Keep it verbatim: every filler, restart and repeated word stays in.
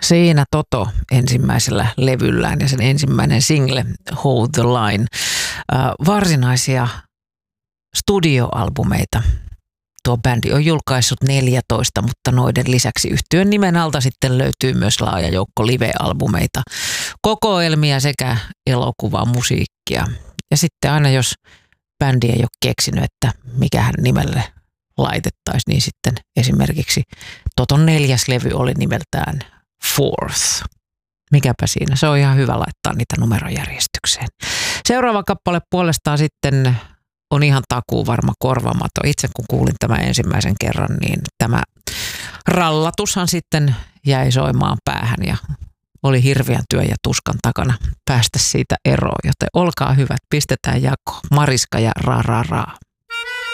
Siinä Toto ensimmäisellä levyllään ja sen ensimmäinen single Hold the Line. Äh, varsinaisia studioalbumeita tuo bändi on julkaissut neljätoista, mutta noiden lisäksi yhtyön nimen alta sitten löytyy myös laaja joukko live-albumeita, kokoelmia sekä elokuvaa, musiikkia. Ja sitten aina jos bändi ei ole keksinyt, että mikähän nimelle laitettaisiin, niin sitten esimerkiksi Toton neljäs levy oli nimeltään Fourth. Mikäpä siinä, se on ihan hyvä laittaa niitä numerojärjestykseen. Seuraava kappale puolestaan sitten on ihan takuu varma korvamato. Itse kun kuulin tämän ensimmäisen kerran, niin tämä rallatushan sitten jäi soimaan päähän ja oli hirveän työn ja tuskan takana päästä siitä eroon. Joten olkaa hyvät, pistetään jakoon. Mariska ja Ra Ra Ra.